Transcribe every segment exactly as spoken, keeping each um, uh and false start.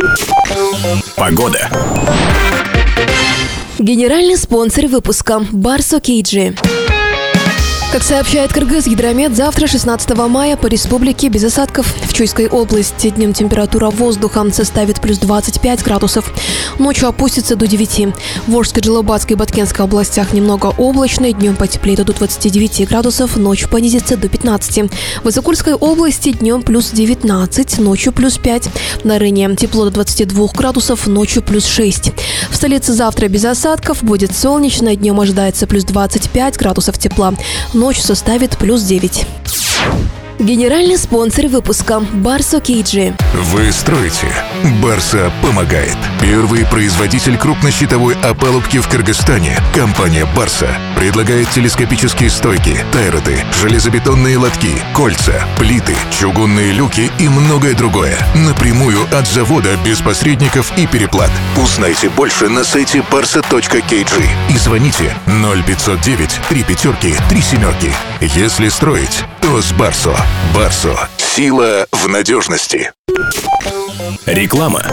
Погода. Генеральный спонсор выпуска Барсо Кейджи. Как сообщает Кыргызгидромет, завтра, шестнадцатого мая, по республике без осадков. В Чуйской области днем температура воздуха составит плюс двадцать пять градусов. Ночью опустится до девяти. В Волжской, Джалабатской и Баткенской областях немного облачно. Днем потеплеет до двадцати девяти градусов, ночью понизится до пятнадцати. В Высокольской области днем плюс девятнадцать, ночью плюс пять. На Рыне тепло до двадцати двух градусов, ночью плюс шесть. В столице завтра без осадков, будет солнечно. Днем ожидается плюс двадцать пять градусов тепла. Ночью составит плюс девять. Генеральный спонсор выпуска Барсо Кейджи. Вы строите. Барса помогает. Первый производитель крупнощитовой опалубки в Кыргызстане. Компания Барса предлагает телескопические стойки, тайроты, железобетонные лотки, кольца, плиты, чугунные люки и многое другое. Напрямую от завода, без посредников и переплат. Узнайте больше на сайте барса точка кей джи и звоните ноль пятьсот девять три пятерки три семерки. Если строить, то с Барсо. Барсо. Сила в надежности. Реклама.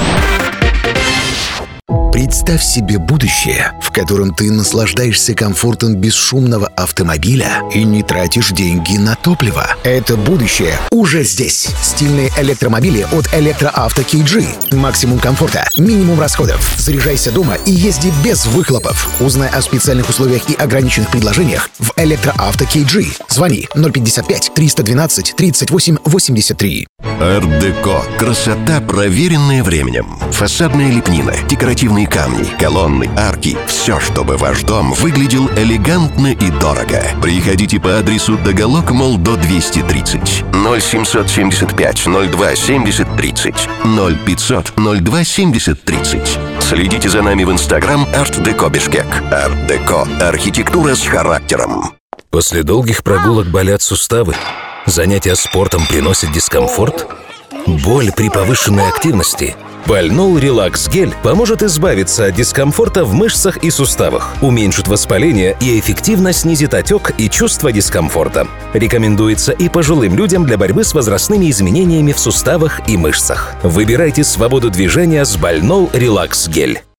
Представь себе будущее, в котором ты наслаждаешься комфортом бесшумного автомобиля и не тратишь деньги на топливо. Это будущее уже здесь. Стильные электромобили от Электроавто кей джи. Максимум комфорта, минимум расходов. Заряжайся дома и езди без выхлопов. Узнай о специальных условиях и ограниченных предложениях в Электроавто кей джи. Звони ноль пятьдесят пять триста двенадцать тридцать восемь восемьдесят три. Арт-деко. Красота, проверенная временем. Фасадная лепнина, декоративные камни, колонны, арки. Все, чтобы ваш дом выглядел элегантно и дорого. Приходите по адресу Доголок, мол, до двести тридцать. ноль семьсот семьдесят пять ноль два семьдесят тридцать. ноль пятьсот ноль два семьдесят тридцать. Следите за нами в Инстаграм Арт-деко Бишкек. Арт-деко. Архитектура с характером. После долгих прогулок болят суставы. Занятия спортом приносят дискомфорт. Боль при повышенной активности. Больнол Релакс Гель поможет избавиться от дискомфорта в мышцах и суставах, уменьшит воспаление и эффективно снизит отек и чувство дискомфорта. Рекомендуется и пожилым людям для борьбы с возрастными изменениями в суставах и мышцах. Выбирайте свободу движения с Больнол Релакс Гель.